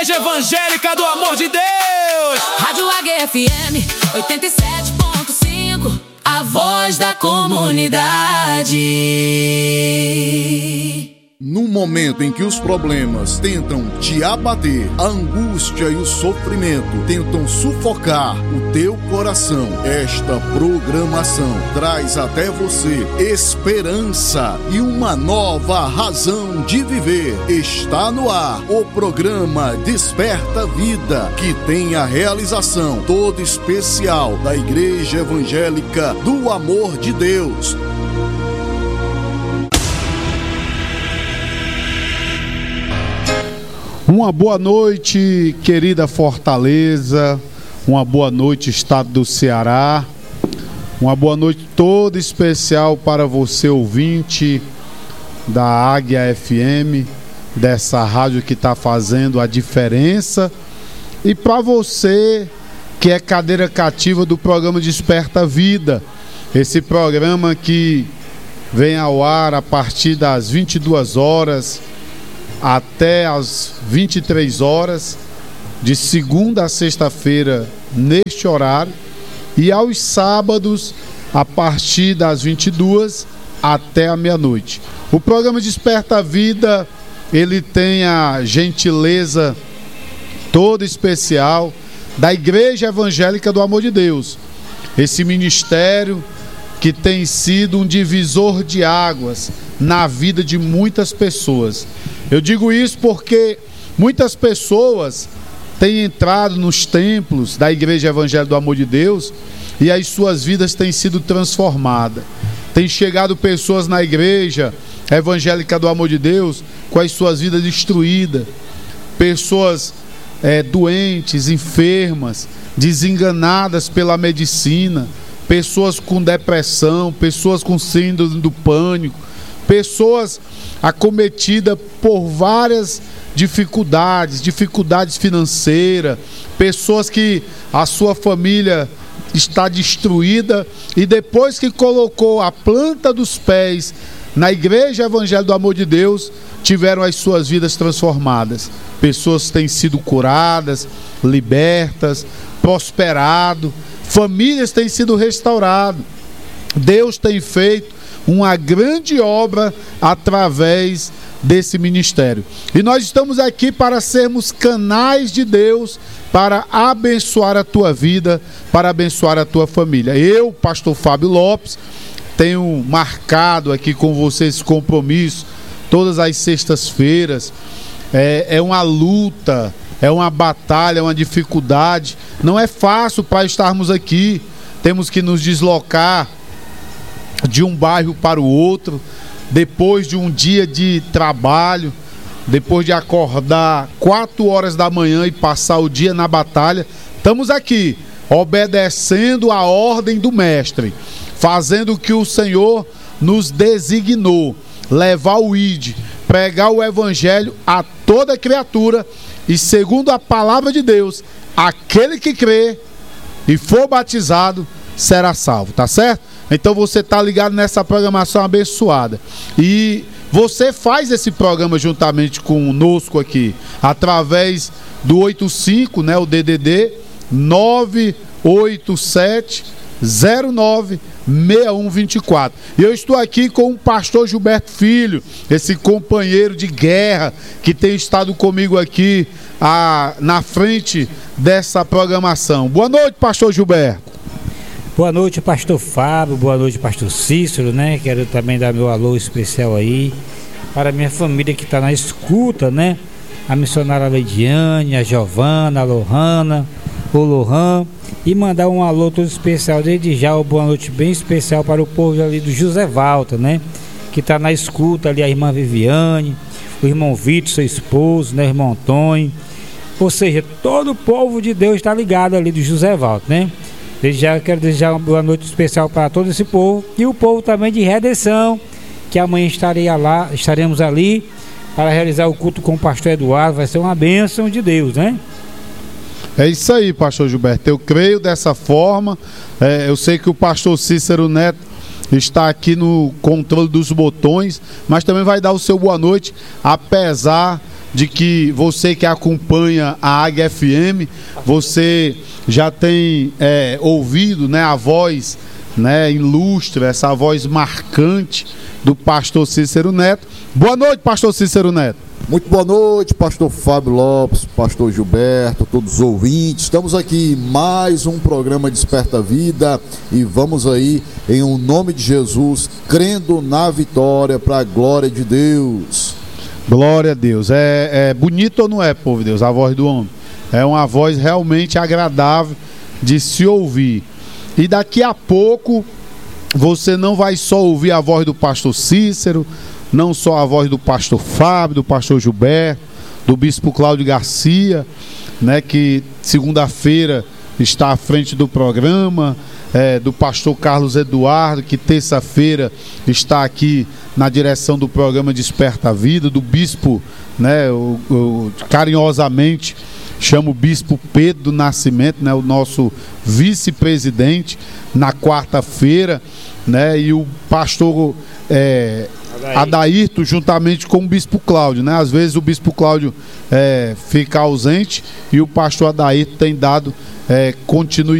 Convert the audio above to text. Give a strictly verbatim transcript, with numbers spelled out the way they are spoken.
Igreja Evangélica do Amor de Deus. Rádio Águia F M oitenta e sete ponto cinco, a voz da comunidade. No momento em que os problemas tentam te abater, a angústia e o sofrimento tentam sufocar o teu coração, esta programação traz até você esperança e uma nova razão de viver. Está no ar o programa Desperta Vida, que tem a realização toda especial da Igreja Evangélica do Amor de Deus. Uma boa noite, querida Fortaleza, uma boa noite, estado do Ceará, uma boa noite toda especial para você, ouvinte da Águia F M, dessa rádio que está fazendo a diferença, e para você que é cadeira cativa do programa Desperta Vida, esse programa que vem ao ar a partir das vinte e duas horas, até às vinte e três horas, de segunda a sexta-feira, neste horário, e aos sábados, a partir das vinte e duas até a meia-noite. O programa Desperta Vida, ele tem a gentileza toda especial da Igreja Evangélica do Amor de Deus. Esse ministério que tem sido um divisor de águas na vida de muitas pessoas. Eu digo isso porque muitas pessoas têm entrado nos templos da Igreja Evangélica do Amor de Deus e as suas vidas têm sido transformadas. Tem chegado pessoas na Igreja Evangélica do Amor de Deus com as suas vidas destruídas, pessoas é, doentes, enfermas, desenganadas pela medicina, pessoas com depressão, pessoas com síndrome do pânico, pessoas acometidas por várias dificuldades, dificuldades financeiras, pessoas que a sua família está destruída e depois que colocou a planta dos pés na Igreja Evangélica do Amor de Deus, tiveram as suas vidas transformadas. Pessoas têm sido curadas, libertas, prosperado, famílias têm sido restauradas. Deus tem feito uma grande obra através desse ministério. E nós estamos aqui para sermos canais de Deus, para abençoar a tua vida, para abençoar a tua família. Eu, pastor Fábio Lopes, tenho marcado aqui com você esse compromisso todas as sextas-feiras. É, é uma luta, é uma batalha, é uma dificuldade. Não é fácil para estarmos aqui. Temos que nos deslocar de um bairro para o outro, depois de um dia de trabalho, depois de acordar quatro horas da manhã e passar o dia na batalha. Estamos aqui, obedecendo a ordem do mestre, fazendo o que o Senhor nos designou, levar o I D, pregar o evangelho a toda criatura, e segundo a palavra de Deus, aquele que crê e for batizado será salvo, tá certo? Então você está ligado nessa programação abençoada. E você faz esse programa juntamente conosco aqui, através do oitenta e cinco, né, o D D D nove oito sete zero nove seis um dois quatro. E eu estou aqui com o pastor Gilberto Filho, esse companheiro de guerra que tem estado comigo aqui a, na frente dessa programação. Boa noite, pastor Gilberto. Boa noite, pastor Fábio, boa noite, pastor Cícero, né? Quero também dar meu alô especial aí para a minha família que está na escuta, né? A missionária Leidiane, a Giovana, a Lohana, o Lohan, e mandar um alô todo especial desde já, uma boa noite bem especial para o povo ali do José Valta, né? Que está na escuta ali, a irmã Viviane, o irmão Vitor, seu esposo, né? O irmão Antônio, ou seja, todo o povo de Deus está ligado ali do José Valta, né? Desde já quero desejar uma boa noite especial para todo esse povo e o povo também de Redenção, que amanhã estaria lá, estaremos ali para realizar o culto com o pastor Eduardo. Vai ser uma bênção de Deus, né? É isso aí, pastor Gilberto, eu creio dessa forma. É, eu sei que o pastor Cícero Neto está aqui no controle dos botões, mas também vai dar o seu boa noite, apesar de que você que acompanha a Águia F M, você já tem é, ouvido, né, a voz, né, ilustre, essa voz marcante do pastor Cícero Neto. Boa noite, pastor Cícero Neto. Muito boa noite, pastor Fábio Lopes, pastor Gilberto, todos os ouvintes. Estamos aqui em mais um programa Desperta Vida e vamos aí, em o nome de Jesus, crendo na vitória para a glória de Deus. Glória a Deus. É, é bonito ou não é, povo de Deus, a voz do homem? É uma voz realmente agradável de se ouvir. E daqui a pouco você não vai só ouvir a voz do pastor Cícero, não só a voz do pastor Fábio, do pastor Gilberto, do bispo Cláudio Garcia, né, que segunda-feira está à frente do programa, é, do pastor Carlos Eduardo, que terça-feira está aqui na direção do programa Desperta a Vida, do bispo, né, o, o, carinhosamente chama o bispo Pedro do Nascimento, né, o nosso vice-presidente, na quarta-feira, né, e o pastor é, Adairto, juntamente com o bispo Cláudio, né? Às vezes o bispo Cláudio é, fica ausente e o pastor Adairto tem dado é, continuidade